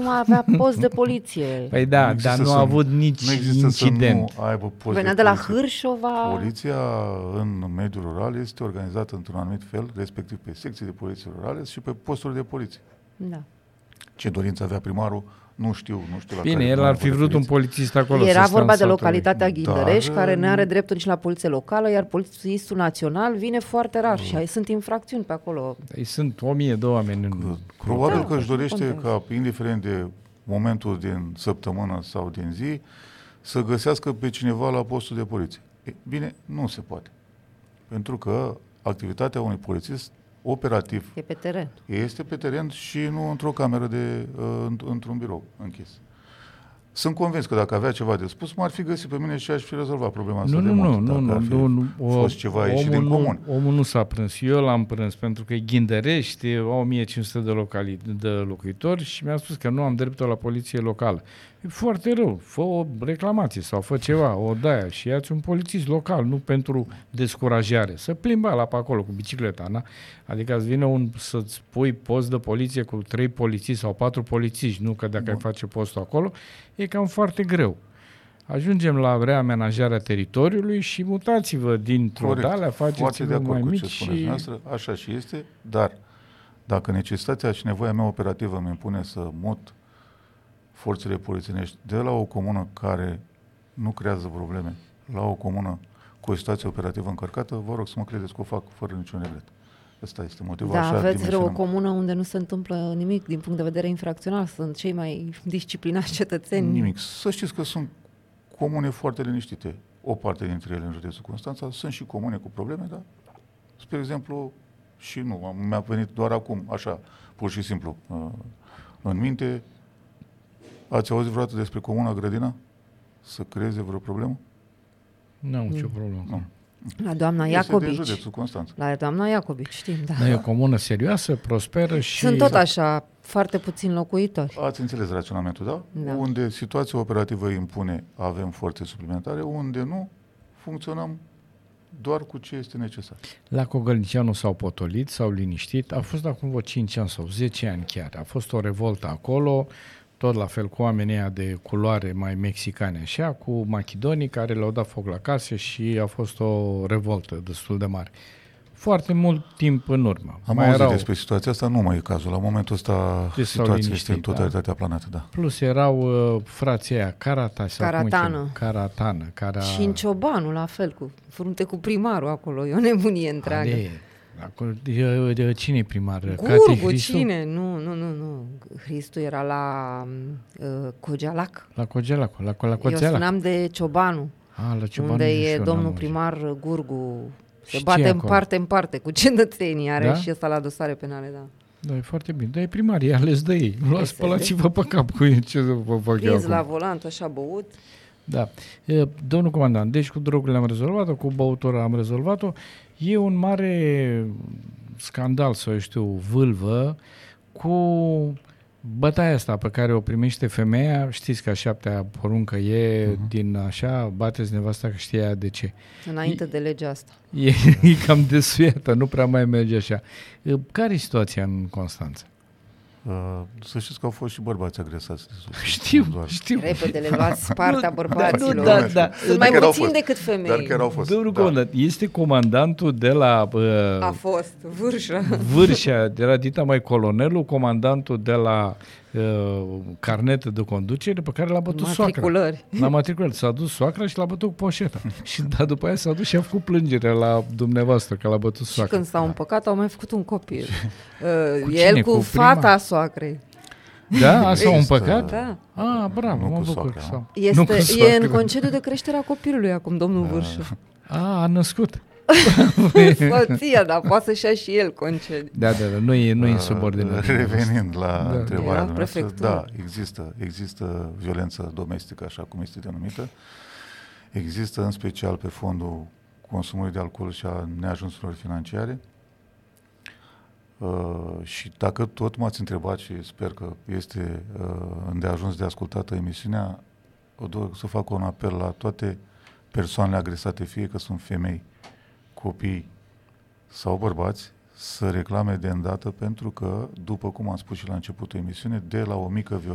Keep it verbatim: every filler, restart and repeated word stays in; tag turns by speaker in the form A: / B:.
A: mai avea post de poliție.
B: Păi da,
C: Nu
B: dar nu
C: există
B: a
C: să-
B: avut nici
C: Nu există
B: incident.
C: să nu aibă post
A: Venea
C: de
A: de la
C: poliție.
A: Hârșova.
C: Poliția în mediul rural este organizată într-un anumit fel, respectiv pe secții de poliție rurale și pe posturi de poliție.
A: Da.
C: Ce dorință avea primarul, nu știu, nu știu la
B: Bine,
C: care
B: el
C: primar
B: ar fi
C: vă
B: vrut un
C: referiți.
B: polițist acolo. să
A: Era
B: stea
A: vorba
B: în
A: de
B: satul
A: localitatea
B: lui.
A: Ghindăreș,
C: Dar,
A: care nu are dreptul nici la poliție locală, iar polițistul național vine foarte rar și sunt infracțiuni pe acolo.
B: Ei sunt o mie de oameni în...
C: Probabil
A: Da,
C: că își
A: nu
C: dorește
A: contează.
C: ca, indiferent de momentul din săptămână sau din zi, să găsească pe cineva la postul de poliție. E, bine, nu se poate. Pentru că activitatea unui polițist operativ
A: E pe teren.
C: este pe teren și nu într-o cameră de, uh, înt- într-un birou închis. Sunt convins că dacă avea ceva de spus, m-ar fi găsit pe mine și aș fi rezolvat problema asta
B: Nu,
C: de
B: nu,
C: mult.
B: nu, nu,
C: dacă ar
B: nu,
C: fi
B: nu, nu. O,
C: fost ceva ieșit din
B: nu,
C: comun.
B: omul nu s-a prâns. Eu l-am prâns pentru că e Ghindărești, au o mie cinci sute de, locali, de locuitori și mi-a spus că nu am dreptul la poliție locală. E foarte rău. Fă o reclamație sau fă ceva, o daia și ia-ți un polițist local, nu pentru descurajare. Să plimba la pe acolo cu bicicleta, na? Adică îți vine un, să-ți pui post de poliție cu trei polițiști sau patru polițiști, nu că dacă
C: Bun.
B: ai face postul acolo, e cam foarte greu. Ajungem la reamenajarea teritoriului și mutați-vă dintr-o
C: Corect.
B: dalea,
C: Foarte
B: faceți-vă
C: de acord
B: mai
C: cu
B: mici
C: ce
B: și...
C: spuneți noastră, așa și este, dar dacă necesitatea și nevoia mea operativă îmi impune să mut forțele polițienești de la o comună care nu creează probleme la o comună cu o situație operativă încărcată, vă rog să mă credeți că o fac fără niciun regret. Ăsta este motivul.
A: Da,
C: așa
A: aveți vreo
C: dimensionăm.
A: comună unde nu se întâmplă nimic din punct de vedere infracțional? Sunt cei mai disciplinați cetățeni?
C: Nimic. Să știți că sunt comune foarte liniștite. O parte dintre ele în județul Constanța. Sunt și comune cu probleme, dar, spre exemplu, și nu, am- mi-a venit doar acum, așa, pur și simplu, uh, în minte. Ați auzit vreodată despre Comuna Grădina? Să creeze vreo problemă?
B: Nu am nicio problemă.
C: Nu.
A: La doamna
C: Este din
A: Iacobici.
C: județul Constanța.
A: La doamna Iacobici, știm, da.
B: Dar e o comună serioasă, prosperă și...
A: Sunt tot așa, foarte puțini locuitori.
C: Ați înțeles raționamentul, da?
A: Da.
C: Unde situația operativă impune, avem forțe suplimentare, unde nu, funcționăm doar cu ce este necesar.
B: La Cogălnicianu s-au potolit, s-au liniștit. A fost acum vreo cinci ani sau zece ani chiar. A fost o revoltă acolo, tot la fel cu oamenii ăia de culoare mai mexicane așa, cu machidonii care le-au dat foc la case și a fost o revoltă destul de mare. Foarte mult timp în urmă.
C: Am
B: mai
C: auzit
B: erau,
C: despre situația asta, nu mai e cazul. La momentul ăsta
B: Deci s-au
C: situația
B: liniștit,
C: este în
B: da.
C: totalitatea planată, da.
B: plus erau uh, frații aia, Carata sau cum îi
A: Caratană.
B: cheamă? Caratană. Cara...
A: Și în Ciobanu, la fel, cu frunte cu primarul acolo. E o nebunie întreagă.
B: Ale, acolo, de, de, cine e primar? Cate
A: Gurgu,
B: Hristu?
A: cine? Nu, nu, nu, nu. Hristu era la uh, Cogealac.
B: La Cogelac, la, la
A: Eu
B: Coțealac.
A: spuneam de Ciobanu,
B: Ah, la Ciobanu
A: unde
B: nici
A: e
B: eu n-am
A: domnul
B: auzit.
A: primar Gurgu. Se
B: Și ce
A: bate
B: e
A: în
B: acolo?
A: parte în parte cu cetățenii. Are
B: Da?
A: și ăsta la dosare penale, da.
B: Da, e foarte bine. Dar e primar, e ales de ei. Luați,
A: Este
B: spălați-vă pe cap cu ei, ce să vă fac eu
A: Prins la
B: acum.
A: volant, așa băut.
B: Da. E, domnul comandant, deci cu drogurile am rezolvat-o, cu băutura am rezolvat-o. E un mare scandal, sau eu știu, vâlvă, cu bătaia asta pe care o primește femeia. Știți că a șaptea poruncă e uh-huh. din așa, bateți nevasta că știe ea de ce.
A: Înainte de legea asta.
B: E, e cam desuiată, nu prea mai merge așa. E, care e situația în Constanța?
C: Uh, să știți că au fost și bărbați agresați. de sus.
B: Știu,
C: Nu doar.
B: știu.
A: Repede le luați partea
B: Nu,
A: bărbaților.
B: nu, da, da.
A: Sunt mai
C: Chiar au
A: puțini
C: fost.
A: decât femei.
C: Dar chiar au fost.
B: Domnul
C: da.
B: comandant, este comandantul de la uh,
A: A fost, vârșă.
B: Vârșea, de la dita mai colonelul, comandantul de la uh, carnetă de conducere pe care l-a bătut soacra.
A: Matriculări.
B: La matriculări. S-a dus soacra și l-a bătut cu poșeta. Și da, după aia s-a dus și a făcut plângere la dumneavoastră că l-a bătut
A: Și
B: soacra.
A: când s-au împăcat, au mai făcut un copil.
B: Cu
A: Uh,
B: cine?
A: el cu,
B: Cu prima?
A: fata soacrei.
B: Da? A, s-au
C: Există-
B: împăcat?
A: Da.
B: Ah, bravo,
C: Nu
B: mă
C: cu
B: bucur.
C: soacra,
B: Sau... Nu
A: Este,
B: cu
A: e în
B: soacra.
A: concediu de creștere a copilului acum, domnul Vârșă.
B: A, a născut.
A: Soția, dar poate să-și ia și el concediu.
B: Da, da, da, nu e, nu e în subordine.
C: Revenind la
B: Da.
A: Era
C: întrebarea noastră,
A: prefectură.
C: da, există, există violență domestică, așa cum este denumită. Există în special pe fondul consumului de alcool și a neajunsurilor financiare. Uh, și dacă tot m-ați întrebat și sper că este uh, îndeajuns de ascultată emisiunea, o doresc să fac un apel la toate persoanele agresate, fie că sunt femei, copii sau bărbați, să reclame de îndată, pentru că, după cum am spus și la începutul emisiunii, de la o mică violență